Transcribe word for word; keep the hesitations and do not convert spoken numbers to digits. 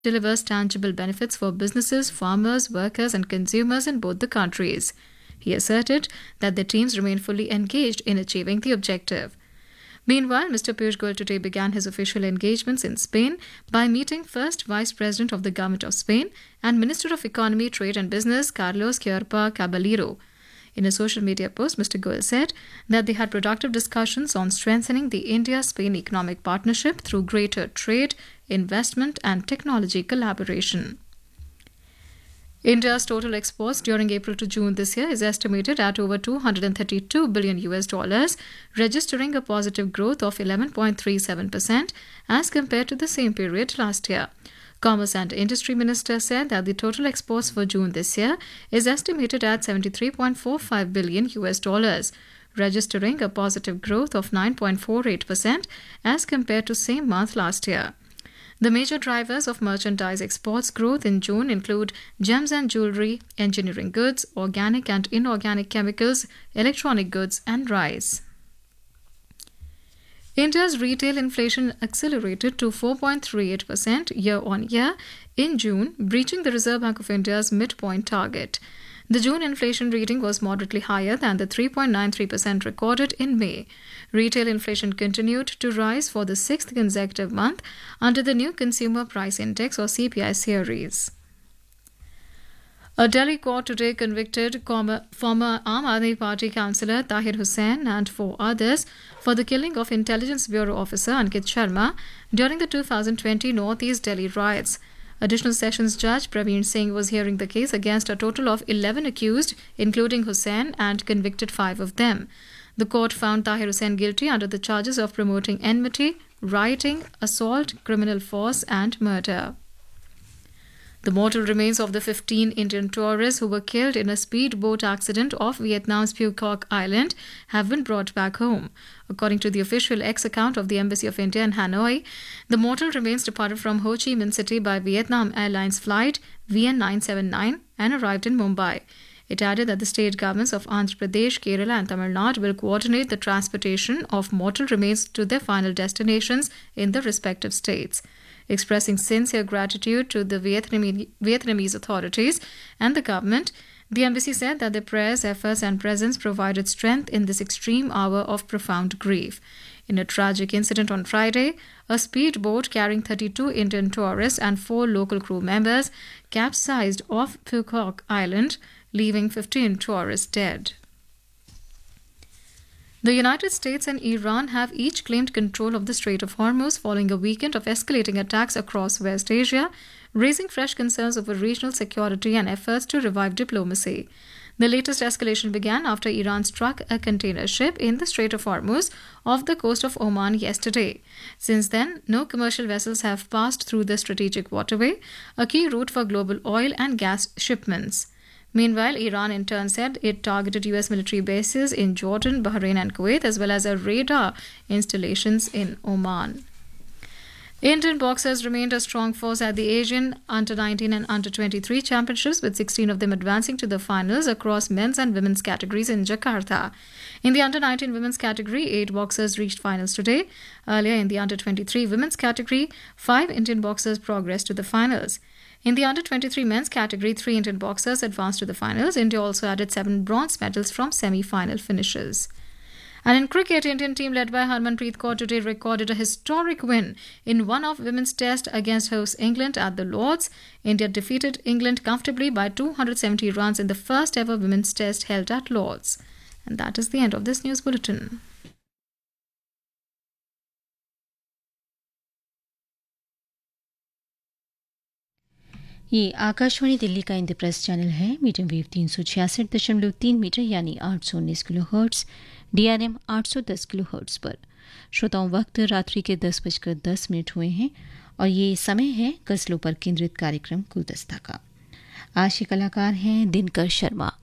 delivers tangible benefits for businesses, farmers, workers, and consumers in both the countries. He asserted that the teams remain fully engaged in achieving the objective. Meanwhile, Mister Piyush Goyal today began his official engagements in Spain by meeting first Vice President of the Government of Spain and Minister of Economy, Trade and Business Carlos Queiroz Caballero. In a social media post, Mister Goyal said that they had productive discussions on strengthening the India-Spain economic partnership through greater trade, investment and technology collaboration. India's total exports during April to June this year is estimated at over two hundred thirty-two billion U S dollars, registering a positive growth of eleven point three seven percent as compared to the same period last year. Commerce and Industry Minister said that the total exports for June this year is estimated at seventy-three point four five billion U S dollars, registering a positive growth of nine point four eight percent as compared to same month last year. The major drivers of merchandise exports growth in June include gems and jewelry, engineering goods, organic and inorganic chemicals, electronic goods, and rice. India's retail inflation accelerated to four point three eight percent year-on-year in June, breaching the Reserve Bank of India's midpoint target. The June inflation reading was moderately higher than the three point nine three percent recorded in May. Retail inflation continued to rise for the sixth consecutive month under the new Consumer Price Index or C P I series. A Delhi court today convicted former Aam Aadmi Party councillor Tahir Hussain and four others for the killing of Intelligence Bureau officer Ankit Sharma during the two thousand twenty North East Delhi riots. Additional Sessions Judge Praveen Singh was hearing the case against a total of eleven accused, including Hussain, and convicted five of them. The court found Tahir Hussain guilty under the charges of promoting enmity, rioting, assault, criminal force, and murder. The mortal remains of the fifteen Indian tourists who were killed in a speedboat accident off Vietnam's Phuoc Island have been brought back home. According to the official X account of the Embassy of India in Hanoi, the mortal remains departed from Ho Chi Minh City by Vietnam Airlines flight V N nine seven nine and arrived in Mumbai. It added that the state governments of Andhra Pradesh, Kerala and Tamil Nadu will coordinate the transportation of mortal remains to their final destinations in the respective states. Expressing sincere gratitude to the Vietnamese, Vietnamese authorities and the government, the embassy said that their prayers, efforts and presence provided strength in this extreme hour of profound grief. In a tragic incident on Friday, a speedboat carrying thirty-two Indian tourists and four local crew members capsized off Phuoc Island, leaving fifteen tourists dead. The United States and Iran have each claimed control of the Strait of Hormuz following a weekend of escalating attacks across West Asia, raising fresh concerns over regional security and efforts to revive diplomacy. The latest escalation began after Iran struck a container ship in the Strait of Hormuz off the coast of Oman yesterday. Since then, no commercial vessels have passed through the strategic waterway, a key route for global oil and gas shipments. Meanwhile, Iran in turn said it targeted U S military bases in Jordan, Bahrain and Kuwait, as well as a radar installations in Oman. Indian boxers remained a strong force at the Asian under nineteen and under twenty-three championships, with sixteen of them advancing to the finals across men's and women's categories in Jakarta. In the under nineteen women's category, eight boxers reached finals today. Earlier in the under twenty-three women's category, five Indian boxers progressed to the finals. In the under twenty-three men's category, three Indian boxers advanced to the finals. India also added seven bronze medals from semi-final finishes. And in cricket, Indian team led by Harmanpreet Kaur today recorded a historic win in one-off women's test against host England at the Lords. India defeated England comfortably by two hundred seventy runs in the first ever women's test held at Lords. And that is the end of this news bulletin. ये आकाशवाणी दिल्ली का Indraprastha channel है। Medium wave तीन सौ छियासठ दशमलव तीन metre यानी आठ सौ उन्नीस kilo hertz, D R M आठ सौ दस किलो हर्ट्स पर। श्रोताओं, वक्त रात्रि के दस बजकर दस मिनट हुए हैं और ये समय है गज़लों पर केंद्रित कार्यक्रम गुलदस्ता का। आज के कलाकार हैं दिनकर शर्मा।